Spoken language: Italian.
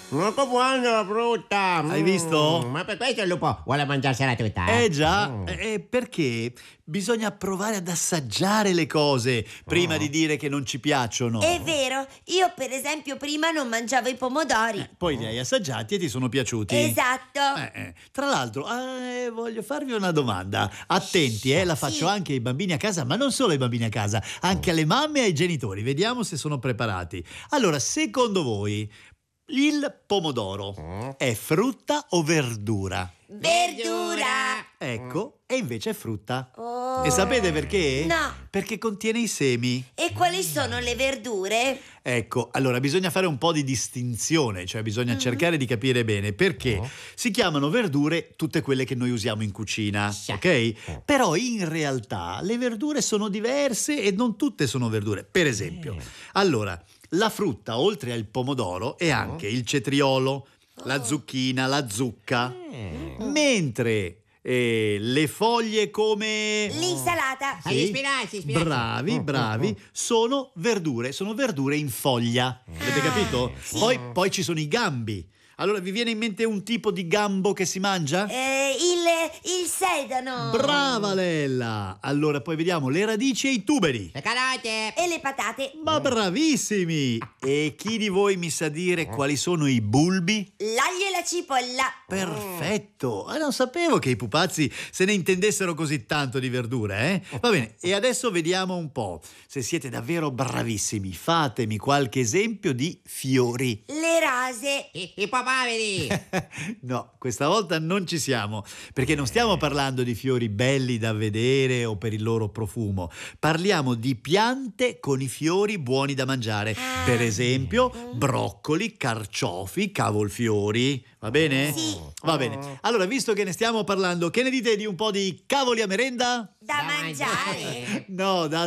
Molto buona la frutta. Hai visto? Ma per questo il lupo vuole mangiarsela tutta. Già, perché bisogna provare ad assaggiare le cose prima di dire che non ci piacciono. È vero, io per esempio prima non mangiavo i pomodori. Poi li hai assaggiati e ti sono piaciuti. Esatto. Tra l'altro, voglio farvi una domanda. Attenti, la faccio anche ai bambini a casa, ma non solo ai bambini a casa, anche alle mamme e ai genitori. Vediamo se sono preparati. Allora, secondo voi, il pomodoro è frutta o verdura? Verdura. Ecco, e invece è frutta. Oh. E sapete perché? No. Perché contiene i semi. E quali sono le verdure? Ecco, allora bisogna fare un po' di distinzione, cioè bisogna cercare di capire bene perché si chiamano verdure tutte quelle che noi usiamo in cucina, ok? Però in realtà le verdure sono diverse e non tutte sono verdure. Per esempio, allora, la frutta, oltre al pomodoro, è anche il cetriolo, la zucchina, la zucca, mentre le foglie come... L'insalata. Gli spinaci. Bravi, sono verdure in foglia. Avete capito? Poi ci sono i gambi. Allora, vi viene in mente un tipo di gambo che si mangia? Il sedano. Brava Lella! Allora, poi vediamo le radici e i tuberi. Le carote. E le patate. Ma bravissimi! E chi di voi mi sa dire quali sono i bulbi? L'aglio e la cipolla. Perfetto! Non sapevo che i pupazzi se ne intendessero così tanto di verdure, Va bene, e adesso vediamo un po'. Se siete davvero bravissimi, fatemi qualche esempio di fiori. Le rase. I papaveri. No, questa volta non ci siamo, perché non stiamo parlando di fiori belli da vedere o per il loro profumo. Parliamo di piante con i fiori buoni da mangiare. Per esempio, broccoli, carciofi, cavolfiori. Va bene? Sì. Va bene. Allora, visto che ne stiamo parlando, che ne dite di un po' di cavoli a merenda? Da mangiare. No, da